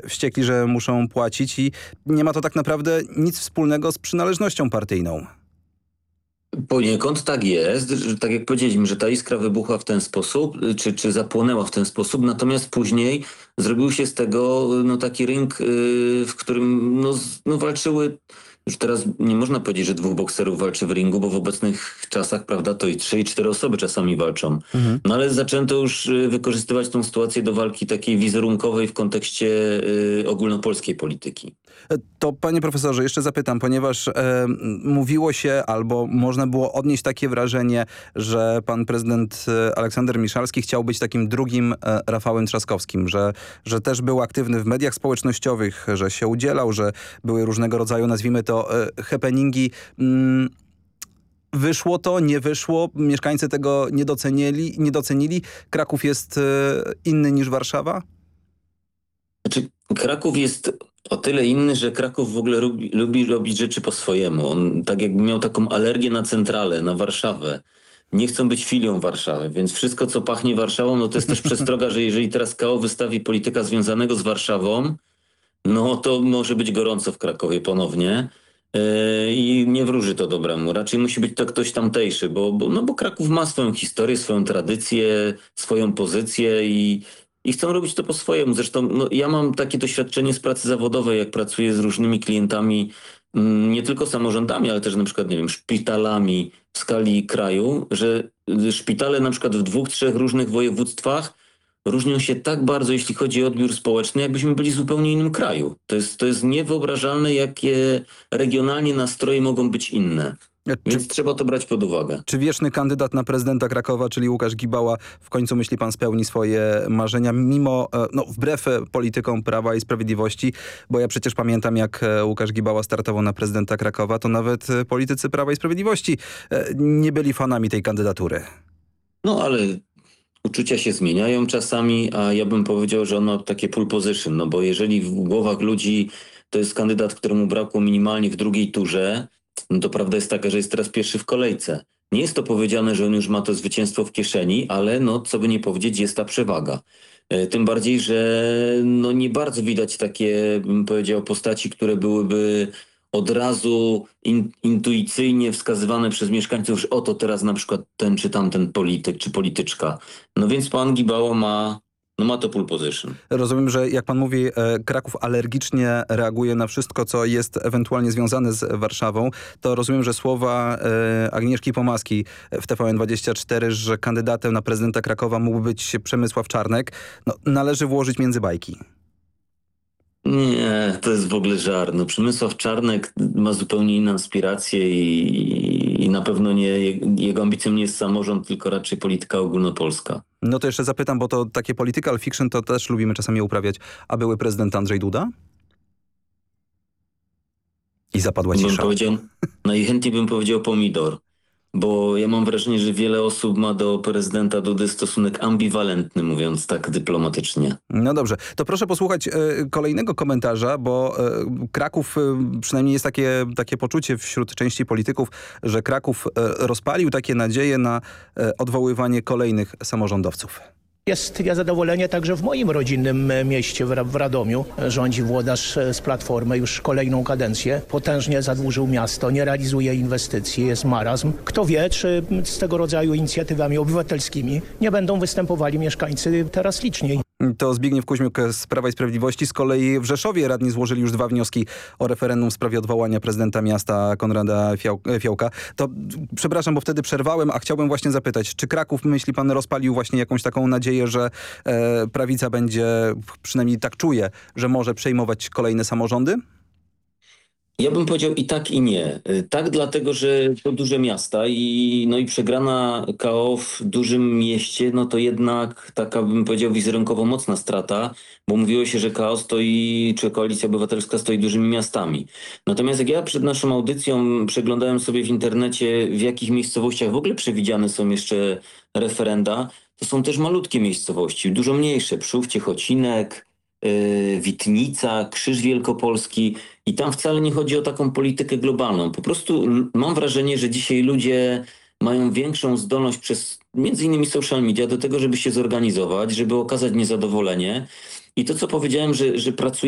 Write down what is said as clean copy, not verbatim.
wściekli, że muszą płacić i nie ma to tak naprawdę nic wspólnego z przynależnością partyjną. Poniekąd tak jest, że tak jak powiedzieliśmy, że ta iskra wybuchła w ten sposób, czy zapłonęła w ten sposób, natomiast później zrobił się z tego taki ring, w którym walczyły, już teraz nie można powiedzieć, że dwóch bokserów walczy w ringu, bo w obecnych czasach, prawda, to i 3 i 4 osoby czasami walczą. No ale zaczęto już wykorzystywać tą sytuację do walki takiej wizerunkowej w kontekście ogólnopolskiej polityki. To panie profesorze, jeszcze zapytam, ponieważ mówiło się albo można było odnieść takie wrażenie, że pan prezydent Aleksander Miszalski chciał być takim drugim Rafałem Trzaskowskim, że też był aktywny w mediach społecznościowych, że się udzielał, że były różnego rodzaju, nazwijmy to, happeningi. Wyszło to, nie wyszło, mieszkańcy tego nie docenili. Kraków jest inny niż Warszawa? Znaczy, Kraków jest o tyle inny, że Kraków w ogóle lubi robić rzeczy po swojemu. On tak jakby miał taką alergię na centralę, na Warszawę. Nie chcą być filią Warszawy, więc wszystko, co pachnie Warszawą, no to jest też przestroga, że jeżeli teraz KO wystawi polityka związanego z Warszawą, no to może być gorąco w Krakowie ponownie. I nie wróży to dobremu. Raczej musi być to ktoś tamtejszy, bo Kraków ma swoją historię, swoją tradycję, swoją pozycję i chcą robić to po swojemu. Zresztą ja mam takie doświadczenie z pracy zawodowej, jak pracuję z różnymi klientami, nie tylko samorządami, ale też na przykład, nie wiem, szpitalami w skali kraju, że szpitale na przykład w 2, 3 różnych województwach różnią się tak bardzo, jeśli chodzi o odbiór społeczny, jakbyśmy byli w zupełnie innym kraju. To jest niewyobrażalne, jakie regionalnie nastroje mogą być inne. Więc trzeba to brać pod uwagę. Czy wieczny kandydat na prezydenta Krakowa, czyli Łukasz Gibała, w końcu, myśli pan, spełni swoje marzenia, mimo, wbrew politykom Prawa i Sprawiedliwości? Bo ja przecież pamiętam, jak Łukasz Gibała startował na prezydenta Krakowa, to nawet politycy Prawa i Sprawiedliwości nie byli fanami tej kandydatury. No ale uczucia się zmieniają czasami, a ja bym powiedział, że on ma takie pole position, bo jeżeli w głowach ludzi to jest kandydat, któremu brakło minimalnie w drugiej turze, no to prawda jest taka, że jest teraz pierwszy w kolejce. Nie jest to powiedziane, że on już ma to zwycięstwo w kieszeni, ale co by nie powiedzieć, jest ta przewaga. Tym bardziej, że nie bardzo widać takie, bym powiedział, postaci, które byłyby od razu intuicyjnie wskazywane przez mieszkańców, że oto teraz na przykład ten czy tamten polityk czy polityczka. No więc pan Gibała ma to pole position. Rozumiem, że jak pan mówi, Kraków alergicznie reaguje na wszystko, co jest ewentualnie związane z Warszawą. To rozumiem, że słowa Agnieszki Pomaskiej w TVN24, że kandydatem na prezydenta Krakowa mógł być Przemysław Czarnek, należy włożyć między bajki. Nie, to jest w ogóle żart. Przemysław Czarnek ma zupełnie inne aspiracje i na pewno jego ambicją nie jest samorząd, tylko raczej polityka ogólnopolska. No to jeszcze zapytam, bo to takie political fiction to też lubimy czasami uprawiać. A były prezydent Andrzej Duda? I zapadła cisza. Najchętniej bym powiedział pomidor. Bo ja mam wrażenie, że wiele osób ma do prezydenta Dudy stosunek ambiwalentny, mówiąc tak dyplomatycznie. No dobrze, to proszę posłuchać kolejnego komentarza, bo Kraków, przynajmniej jest takie poczucie wśród części polityków, że Kraków rozpalił takie nadzieje na odwoływanie kolejnych samorządowców. Jest niezadowolenie także w moim rodzinnym mieście, w Radomiu. Rządzi włodarz z Platformy już kolejną kadencję. Potężnie zadłużył miasto, nie realizuje inwestycji, jest marazm. Kto wie, czy z tego rodzaju inicjatywami obywatelskimi nie będą występowali mieszkańcy teraz liczniej. To Zbigniew Kuźmiuk z Prawa i Sprawiedliwości. Z kolei w Rzeszowie radni złożyli już 2 wnioski o referendum w sprawie odwołania prezydenta miasta Konrada Fiołka. To przepraszam, bo wtedy przerwałem, a chciałbym właśnie zapytać, czy Kraków, myśli pan, rozpalił właśnie jakąś taką nadzieję, że prawica będzie, przynajmniej tak czuje, że może przejmować kolejne samorządy? Ja bym powiedział i tak, i nie. Tak dlatego, że to duże miasta i przegrana KO w dużym mieście, to jednak taka, bym powiedział, wizerunkowo mocna strata, bo mówiło się, że KO stoi, czy Koalicja Obywatelska stoi dużymi miastami. Natomiast jak ja przed naszą audycją przeglądałem sobie w internecie, w jakich miejscowościach w ogóle przewidziane są jeszcze referenda, to są też malutkie miejscowości, dużo mniejsze. Przów, Ciechocinek, Witnica, Krzyż Wielkopolski i tam wcale nie chodzi o taką politykę globalną. Po prostu mam wrażenie, że dzisiaj ludzie mają większą zdolność przez między innymi social media do tego, żeby się zorganizować, żeby okazać niezadowolenie. I to, co powiedziałem, że pracuje